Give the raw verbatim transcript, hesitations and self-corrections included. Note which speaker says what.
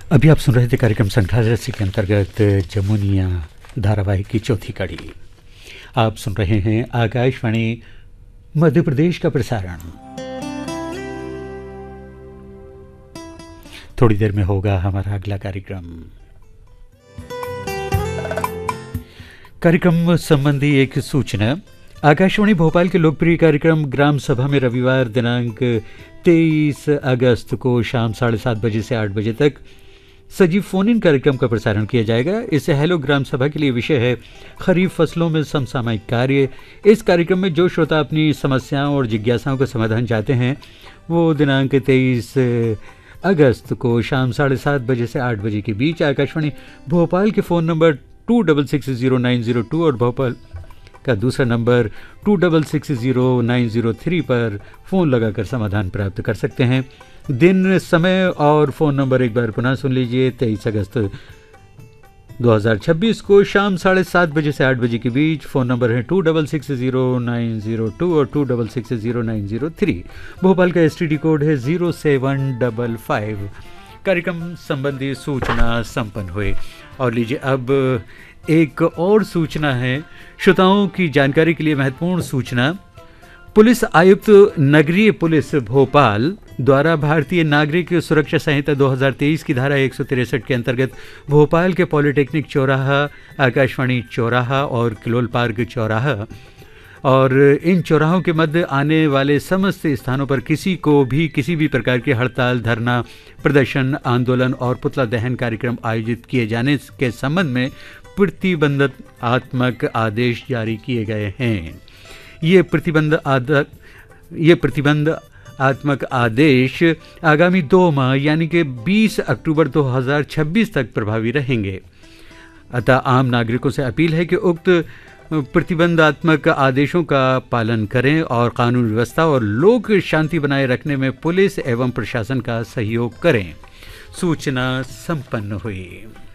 Speaker 1: अभी आप सुन रहे थे कार्यक्रम संघर्ष के अंतर्गत जमुनिया धारावाहिक की चौथी कड़ी। आप सुन रहे हैं आकाशवाणी मध्य प्रदेश का प्रसारण। थोड़ी देर में होगा हमारा अगला कार्यक्रम कार्यक्रम संबंधी एक सूचना। आकाशवाणी भोपाल के लोकप्रिय कार्यक्रम ग्राम सभा में रविवार दिनांक तेईस अगस्त को शाम साढ़े सात बजे से आठ बजे तक सजीव फोन इन कार्यक्रम का प्रसारण किया जाएगा। इस हेलो ग्राम सभा के लिए विषय है खरीफ फसलों में समसामयिक कार्य। इस कार्यक्रम में जो श्रोता अपनी समस्याओं और जिज्ञासाओं का समाधान चाहते हैं वो दिनांक तेईस अगस्त को शाम साढ़े सात बजे से आठ बजे के बीच आकाशवाणी भोपाल के phone number two double six zero nine zero two और भोपाल का दूसरा number two double six zero nine zero three पर फ़ोन लगाकर समाधान प्राप्त कर सकते हैं। दिन, समय और फ़ोन नंबर एक बार पुनः सुन लीजिए। तेईस अगस्त दो हज़ार छब्बीस को शाम साढ़े सात बजे से आठ बजे के बीच फ़ोन नंबर है to double six zero nine zero two और to double six zero nine zero three. Bhopal का एस टी डी कोड है ज़ीरो सेवन डबल फाइव। कार्यक्रम संबंधी सूचना संपन्न हुए। और लीजिए अब एक और सूचना है, श्रोताओं की जानकारी के लिए महत्वपूर्ण सूचना। पुलिस आयुक्त नगरीय पुलिस भोपाल द्वारा भारतीय नागरिक सुरक्षा संहिता दो हज़ार तेईस की धारा एक सौ तिरसठ के अंतर्गत भोपाल के पॉलिटेक्निक चौराहा, आकाशवाणी चौराहा और किलोल पार्क चौराहा और इन चौराहों के मध्य आने वाले समस्त स्थानों पर किसी को भी किसी भी प्रकार की हड़ताल, धरना, प्रदर्शन, आंदोलन और पुतला दहन कार्यक्रम आयोजित किए जाने के संबंध में प्रतिबंधात्मक आदेश जारी किए गए हैं। ये प्रतिबंध आद ये प्रतिबंधात्मक आदेश आगामी दो माह यानी कि बीस अक्टूबर दो हज़ार छब्बीस तक प्रभावी रहेंगे। अतः आम नागरिकों से अपील है कि उक्त प्रतिबंधात्मक आदेशों का पालन करें और कानून व्यवस्था और लोक शांति बनाए रखने में पुलिस एवं प्रशासन का सहयोग करें। सूचना संपन्न हुई।